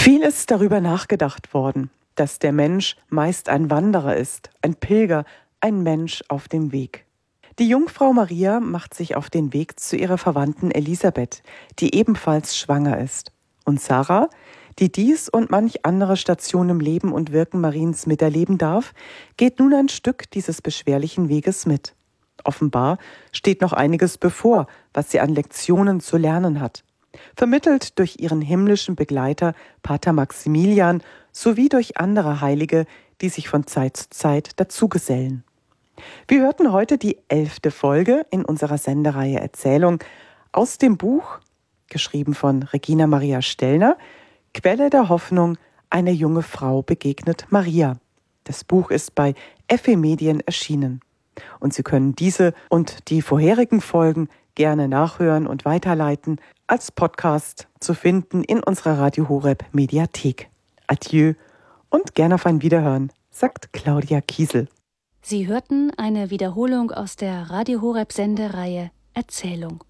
Viel ist darüber nachgedacht worden, dass der Mensch meist ein Wanderer ist, ein Pilger, ein Mensch auf dem Weg. Die Jungfrau Maria macht sich auf den Weg zu ihrer Verwandten Elisabeth, die ebenfalls schwanger ist. Und Sarah, die dies und manch andere Station im Leben und Wirken Mariens miterleben darf, geht nun ein Stück dieses beschwerlichen Weges mit. Offenbar steht noch einiges bevor, was sie an Lektionen zu lernen hat. Vermittelt durch ihren himmlischen Begleiter Pater Maximilian sowie durch andere Heilige, die sich von Zeit zu Zeit dazugesellen. Wir hörten heute die 11. Folge in unserer Sendereihe Erzählung aus dem Buch, geschrieben von Regina Maria Stellner, Quelle der Hoffnung, eine junge Frau begegnet Maria. Das Buch ist bei Effe Medien erschienen. Und Sie können diese und die vorherigen Folgen gerne nachhören und weiterleiten, als Podcast zu finden in unserer Radio Horeb Mediathek. Adieu und gerne auf ein Wiederhören, sagt Claudia Kiesel. Sie hörten eine Wiederholung aus der Radio Horeb Sendereihe Erzählung.